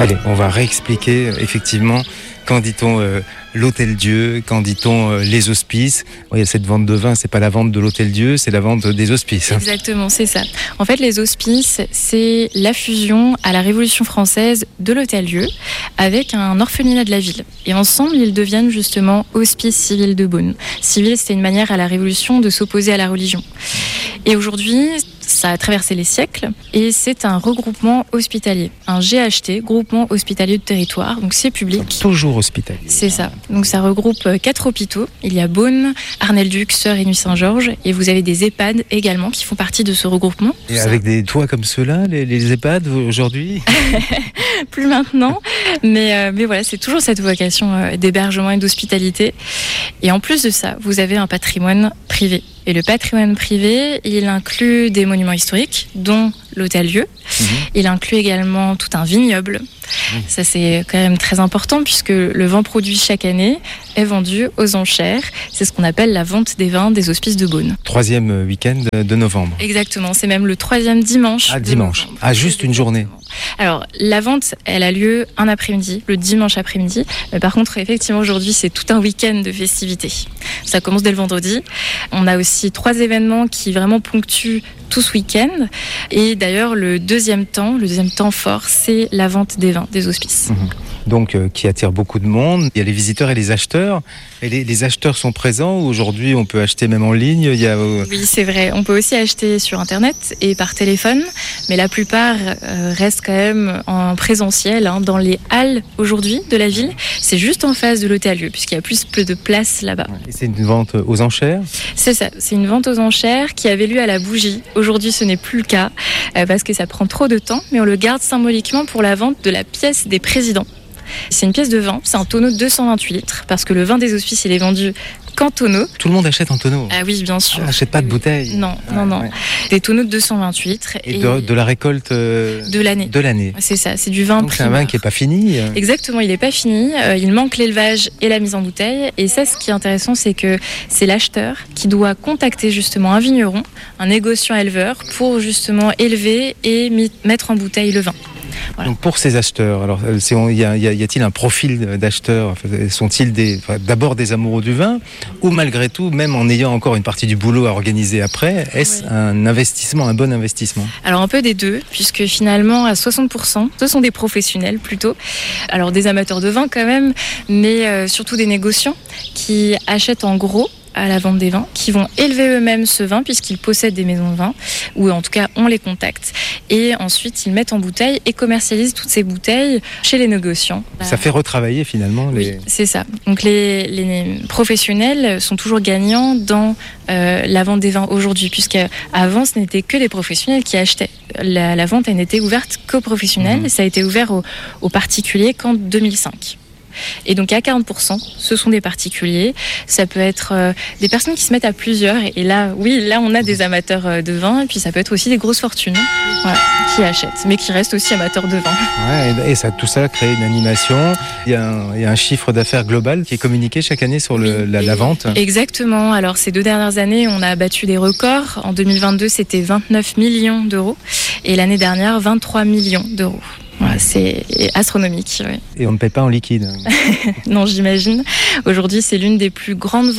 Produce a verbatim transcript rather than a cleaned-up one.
Allez, on va réexpliquer euh, effectivement quand dit-on euh, l'Hôtel-Dieu, quand dit-on euh, les hospices. Il y a cette vente de vin, c'est pas la vente de l'Hôtel-Dieu, c'est la vente des hospices. Exactement, c'est ça. En fait, les hospices, c'est la fusion à la Révolution française de l'Hôtel-Dieu avec un orphelinat de la ville. Et ensemble, ils deviennent justement Hospice civil de Beaune. Civil, c'était une manière à la Révolution de s'opposer à la religion. Et aujourd'hui, ça a traversé les siècles et c'est un regroupement hospitalier, un G H T, groupement hospitalier de territoire, donc c'est public. Toujours hospitalier. C'est ça, donc ça regroupe quatre hôpitaux, il y a Beaune, Arnelle-Duc, Sœur et Nuit-Saint-Georges et vous avez des EHPAD également qui font partie de ce regroupement. Et avec des toits comme ceux-là, les, les EHPAD aujourd'hui? Plus maintenant, mais, euh, mais voilà, c'est toujours cette vocation euh, d'hébergement et d'hospitalité. Et en plus de ça, vous avez un patrimoine privé. Et le patrimoine privé, il inclut des monuments historiques, dont l'Hôtel-Dieu. Mmh. Il inclut également tout un vignoble. Mmh. Ça, c'est quand même très important puisque le vin produit chaque année est vendu aux enchères. C'est ce qu'on appelle la vente des vins des hospices de Beaune. Troisième week-end de novembre. Exactement, c'est même le troisième dimanche. Ah, dimanche. Novembre. Ah, juste une journée. Alors, la vente, elle a lieu un après-midi, le dimanche après-midi. Mais par contre, effectivement, aujourd'hui, c'est tout un week-end de festivités. Ça commence dès le vendredi. On a aussi trois événements qui vraiment ponctuent tout ce week-end. Et d'ailleurs, le deuxième temps, le deuxième temps fort, c'est la vente des vins des hospices. Mmh. Donc, euh, qui attire beaucoup de monde. Il y a les visiteurs et les acheteurs. Et les, les acheteurs sont présents. Aujourd'hui, on peut acheter même en ligne. Il y a, euh... Oui, c'est vrai. On peut aussi acheter sur Internet et par téléphone. Mais la plupart euh, restent quand même en présentiel, hein, dans les halles aujourd'hui de la ville. C'est juste en face de l'Hôtel-Dieu, puisqu'il y a plus de place là-bas. Et c'est une vente aux enchères? C'est ça. C'est une vente aux enchères qui avait lieu à la bougie. Aujourd'hui, ce n'est plus le cas euh, parce que ça prend trop de temps. Mais on le garde symboliquement pour la vente de la pièce des présidents. C'est une pièce de vin, c'est un tonneau de deux cent vingt-huit litres, parce que le vin des hospices, il est vendu qu'en tonneau. Tout le monde achète en tonneau? Ah oui, bien sûr. On n'achète pas de bouteilles? Non, ah, non, non. Ouais. Des tonneaux de deux cent vingt-huit litres. Et, et de, de la récolte euh, de l'année. De l'année. C'est ça, c'est du vin Donc primeur. c'est un vin qui n'est pas fini. Exactement, il n'est pas fini. Euh, il manque l'élevage et la mise en bouteille. Et ça, ce qui est intéressant, c'est que c'est l'acheteur qui doit contacter justement un vigneron, un négociant éleveur, pour justement élever et mi- mettre en bouteille le vin. Voilà. Donc pour ces acheteurs, alors il y, a, y, a, y a-t-il un profil d'acheteurs? Sont-ils des, enfin, d'abord des amoureux du vin, ou malgré tout, même en ayant encore une partie du boulot à organiser après, est-ce oui. un investissement, un bon investissement? Alors un peu des deux, puisque finalement à soixante pour cent, ce sont des professionnels plutôt, alors des amateurs de vin quand même, mais euh, surtout des négociants qui achètent en gros à la vente des vins, qui vont élever eux-mêmes ce vin puisqu'ils possèdent des maisons de vin, ou en tout cas on les contacte, et ensuite ils mettent en bouteille et commercialisent toutes ces bouteilles chez les négociants. Ça fait retravailler finalement les... Oui, c'est ça. Donc les, les professionnels sont toujours gagnants dans euh, la vente des vins aujourd'hui, puisqu'avant ce n'était que les professionnels qui achetaient. La, la vente elle n'était ouverte qu'aux professionnels, mmh. Ça a été ouvert aux, aux particuliers qu'en deux mille cinq. Et donc à quarante pour cent, ce sont des particuliers. Ça peut être euh, des personnes qui se mettent à plusieurs. Et, et là, oui, là on a des amateurs euh, de vin. Et puis ça peut être aussi des grosses fortunes, voilà, qui achètent, mais qui restent aussi amateurs de vin. Ouais, et ça, tout ça crée une animation. Il y a un, il y a un chiffre d'affaires global qui est communiqué chaque année sur le, la, la vente. Exactement. Alors ces deux dernières années, on a battu des records. En deux mille vingt-deux, c'était vingt-neuf millions d'euros. Et l'année dernière, vingt-trois millions d'euros. Voilà, c'est astronomique. Oui. Et on ne paie pas en liquide. Non, j'imagine. Aujourd'hui, c'est l'une des plus grandes ventes